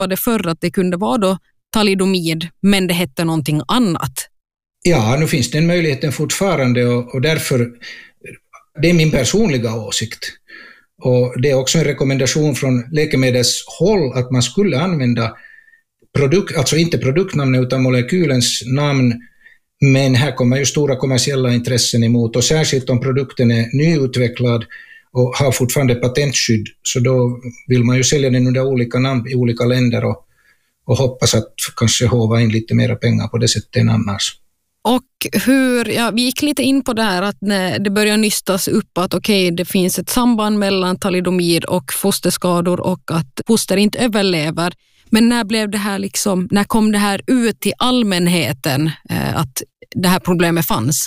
var det förr att det kunde vara då talidomid, men det hette någonting annat. Ja, nu finns den möjligheten fortfarande och därför, det är min personliga åsikt. Och det är också en rekommendation från läkemedelshåll att man skulle använda alltså inte produktnamnet utan molekylens namn, men här kommer ju stora kommersiella intressen emot, och särskilt om produkten är nyutvecklad och har fortfarande patentskydd, så då vill man ju sälja den under olika namn i olika länder och hoppas att kanske håva in lite mera pengar på det sättet än annars. Och vi gick lite in på det här att när det börjar nystas upp att det finns ett samband mellan talidomid och fosterskador och att foster inte överlever. Men när kom det här ut till allmänheten att det här problemet fanns?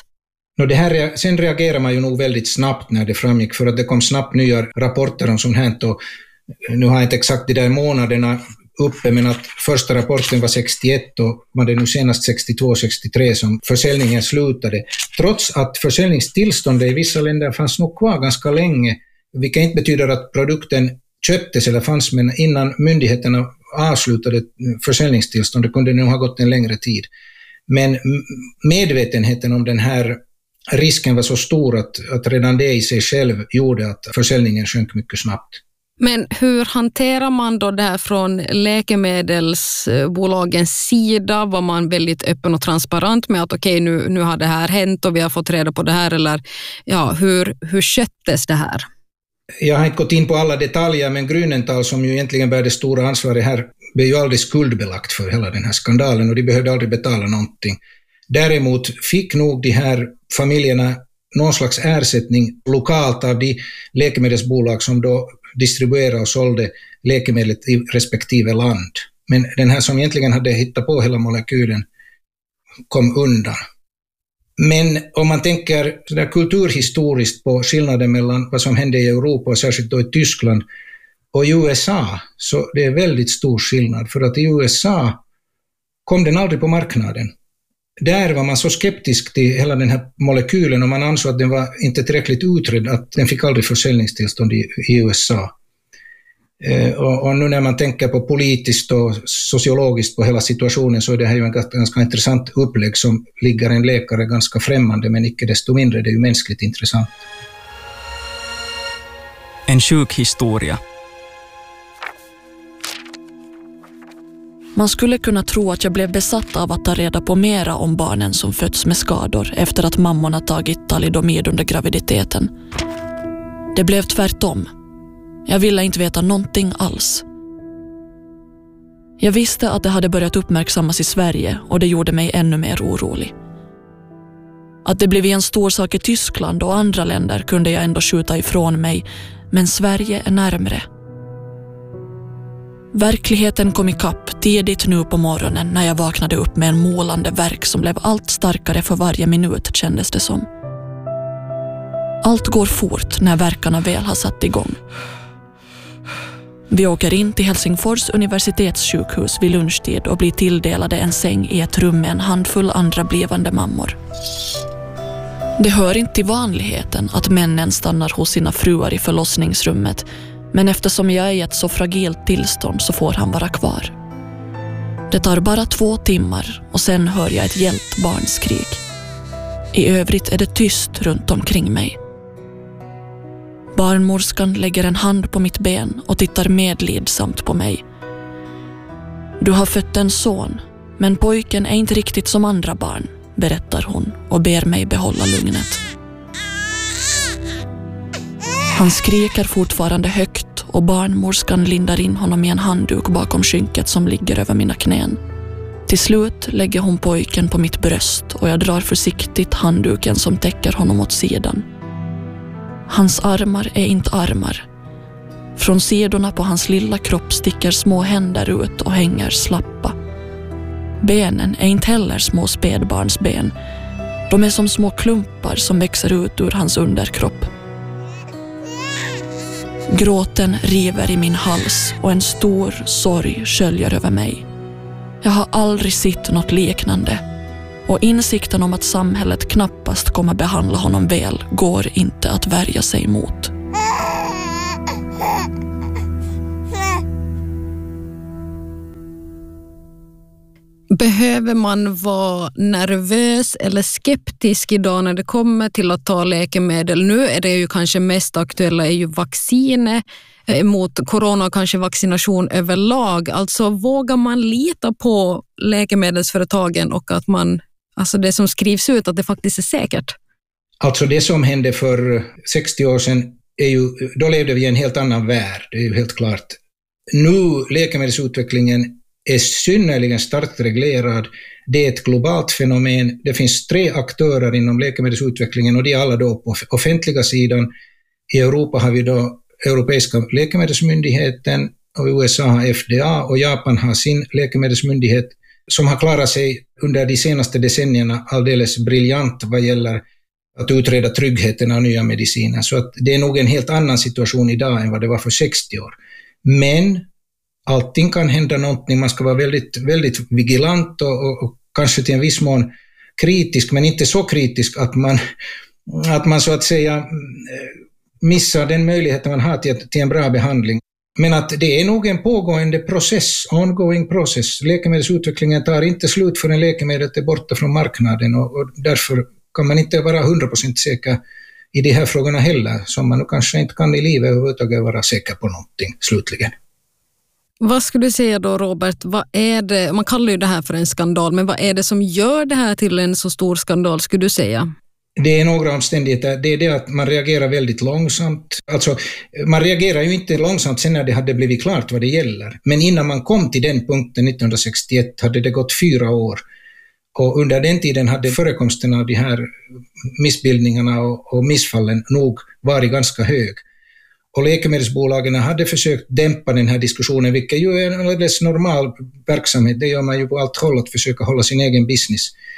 Sen reagerar man ju nog väldigt snabbt när det framgick, för att det kom snabbt nya rapporter om sånt här. Och nu har jag inte exakt de där månaderna uppe, men att första rapporten var 61 och var det nu senast 62-63 som försäljningen slutade. Trots att försäljningstillståndet i vissa länder fanns nog kvar ganska länge, vilket inte betyder att produkten köptes eller fanns, men innan myndigheterna avslutade försäljningstillståndet kunde det nog ha gått en längre tid. Men medvetenheten om den här risken var så stor att redan det i sig själv gjorde att försäljningen sjönk mycket snabbt. Men hur hanterar man då det här från läkemedelsbolagens sida? Var man väldigt öppen och transparent med att nu har det här hänt och vi har fått reda på det här? Eller hur sköttes det här? Jag har inte gått in på alla detaljer, men Grünenthal, som ju egentligen bär det stora ansvaret här, blev ju aldrig skuldbelagt för hela den här skandalen och de behövde aldrig betala någonting. Däremot fick nog de här familjerna någon slags ersättning lokalt av de läkemedelsbolag som då distribuerade och sålde läkemedlet i respektive land. Men den här som egentligen hade hittat på hela molekylen kom undan. Men om man tänker sådär kulturhistoriskt på skillnaden mellan vad som hände i Europa och särskilt då i Tyskland och i USA, så det är väldigt stor skillnad, för att i USA kom den aldrig på marknaden. Där var man så skeptisk till hela den här molekylen och man ansåg att den var inte tillräckligt utredd, att den fick aldrig försäljningstillstånd i USA. Och nu när man tänker på politiskt och sociologiskt på hela situationen, så är det här ju en ganska intressant upplägg som ligger en läkare ganska främmande, men icke desto mindre det är ju mänskligt intressant. En sjuk historia. Man skulle kunna tro att jag blev besatt av att ta reda på mera om barnen som fötts med skador efter att mammorna tagit talidomid under graviditeten. Det blev tvärtom. Jag ville inte veta någonting alls. Jag visste att det hade börjat uppmärksammas i Sverige och det gjorde mig ännu mer orolig. Att det blev en stor sak i Tyskland och andra länder kunde jag ändå skjuta ifrån mig, men Sverige är närmare. Verkligheten kom ikapp tidigt nu på morgonen när jag vaknade upp med en målande värk som blev allt starkare för varje minut, kändes det som. Allt går fort när värkarna väl har satt igång. Vi åker in till Helsingfors universitetssjukhus vid lunchtid och blir tilldelade en säng i ett rum med en handfull andra blivande mammor. Det hör inte till vanligheten att männen stannar hos sina fruar i förlossningsrummet, men eftersom jag är i ett så fragilt tillstånd så får han vara kvar. Det tar bara 2 timmar och sen hör jag ett gällt barnskrik. I övrigt är det tyst runt omkring mig. Barnmorskan lägger en hand på mitt ben och tittar medlidsamt på mig. Du har fött en son, men pojken är inte riktigt som andra barn, berättar hon och ber mig behålla lugnet. Han skriker fortfarande högt och barnmorskan lindar in honom i en handduk bakom skynket som ligger över mina knän. Till slut lägger hon pojken på mitt bröst och jag drar försiktigt handduken som täcker honom åt sidan. Hans armar är inte armar. Från sidorna på hans lilla kropp sticker små händer ut och hänger slappa. Benen är inte heller små spädbarnsben. De är som små klumpar som växer ut ur hans underkropp. Gråten river i min hals och en stor sorg sköljer över mig. Jag har aldrig sett något liknande. Och insikten om att samhället knappast kommer behandla honom väl går inte att värja sig mot. Behöver man vara nervös eller skeptisk idag när det kommer till att ta läkemedel? Nu är det ju kanske mest aktuella är ju vacciner mot corona och kanske vaccination överlag. Alltså vågar man lita på läkemedelsföretagen och att alltså det som skrivs ut att det faktiskt är säkert? Alltså det som hände för 60 år sedan då levde vi i en helt annan värld, det är ju helt klart. Nu läkemedelsutvecklingen är synnerligen starkt reglerad. Det är ett globalt fenomen. Det finns 3 aktörer inom läkemedelsutvecklingen och de är alla då på offentliga sidan. I Europa har vi då Europeiska läkemedelsmyndigheten och USA har FDA och Japan har sin läkemedelsmyndighet som har klarat sig under de senaste decennierna alldeles briljant vad gäller att utreda tryggheten av nya mediciner. Så att det är nog en helt annan situation idag än vad det var för 60 år. Men allting kan hända någonting, man ska vara väldigt, väldigt vigilant och kanske till en viss mån kritisk, men inte så kritisk att man så att säga missar den möjligheten man har till en bra behandling. Men att det är nog en pågående process, ongoing process. Läkemedelsutvecklingen tar inte slut förrän läkemedlet är borta från marknaden och därför kan man inte vara 100% säker i de här frågorna heller, som man kanske inte kan i livet överhuvudtaget vara säker på någonting slutligen. Vad skulle du säga då, Robert? Vad är det, man kallar ju det här för en skandal, men vad är det som gör det här till en så stor skandal, skulle du säga? Det är några omständigheter. Det är det att man reagerar väldigt långsamt. Alltså, man reagerar ju inte långsamt sen när det hade blivit klart vad det gäller. Men innan man kom till den punkten 1961 hade det gått 4 år. Och under den tiden hade förekomsten av de här missbildningarna och missfallen nog varit ganska hög. Och läkemedelsbolagen hade försökt dämpa den här diskussionen, vilket ju är en alldeles normal verksamhet. Det gör man ju på allt håll, att försöka hålla sin egen business.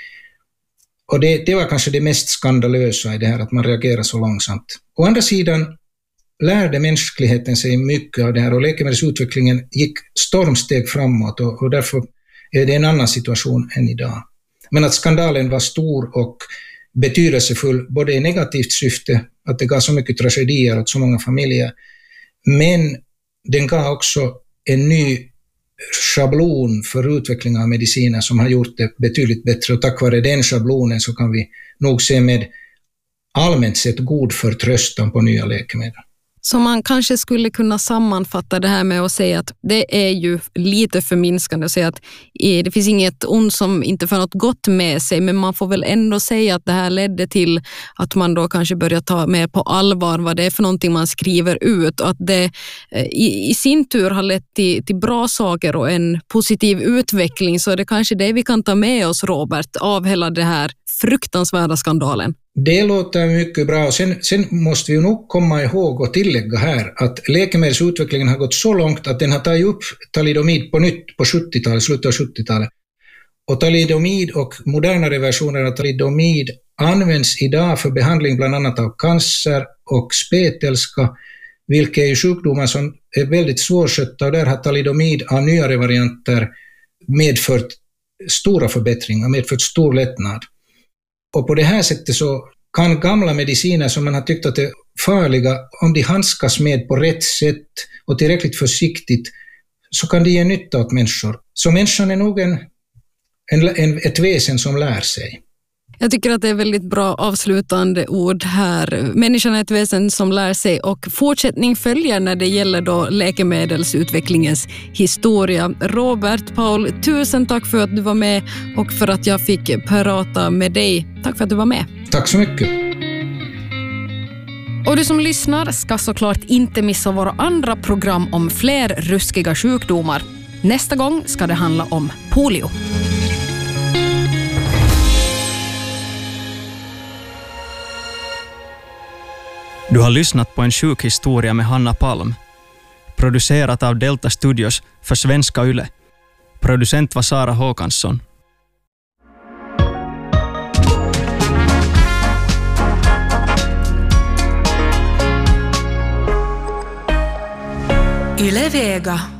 Och det var kanske det mest skandalösa i det här, att man reagerar så långsamt. Å andra sidan lärde mänskligheten sig mycket av det här och läkemedelsutvecklingen gick stormsteg framåt och därför är det en annan situation än idag. Men att skandalen var stor och betydelsefull både i negativt syfte, att det gav så mycket tragedier åt så många familjer, men den gav också en ny schablon för utveckling av mediciner som har gjort det betydligt bättre, och tack vare den schablonen så kan vi nog se med allmänt sett god förtröstan på nya läkemedel. Så man kanske skulle kunna sammanfatta det här med att säga att det är ju lite förminskande att säga att det finns inget ont som inte får något gott med sig, men man får väl ändå säga att det här ledde till att man då kanske börjar ta mer på allvar vad det är för någonting man skriver ut, och att det i sin tur har lett till bra saker och en positiv utveckling. Så det är kanske det vi kan ta med oss, Robert, av hela det här fruktansvärda skandalen. Det låter mycket bra. Sen måste vi nog komma ihåg och tillägga här att läkemedelsutvecklingen har gått så långt att den har tagit upp talidomid på nytt på 70-talet, slutet av 70-talet. Och talidomid och modernare versioner av talidomid används idag för behandling bland annat av cancer och spetälska, vilka är sjukdomar som är väldigt svårskötta, och där har talidomid av nyare varianter medfört stora förbättringar, medfört stor lättnad. Och på det här sättet så kan gamla mediciner som man har tyckt att är farliga, om de handskas med på rätt sätt och tillräckligt försiktigt, så kan de ge nytta åt människor. Så människan är nog ett väsen som lär sig. Jag tycker att det är väldigt bra avslutande ord här. Människan är ett väsen som lär sig, och fortsättning följer när det gäller då läkemedelsutvecklingens historia. Robert, Paul, tusen tack för att du var med och för att jag fick prata med dig. Tack för att du var med. Tack så mycket. Och du som lyssnar ska såklart inte missa våra andra program om fler ruskiga sjukdomar. Nästa gång ska det handla om polio. Du har lyssnat på en sjukhistoria med Hanna Palm. Producerat av Delta Studios för Svenska Yle. Producent var Sara Håkansson. Yle Vega.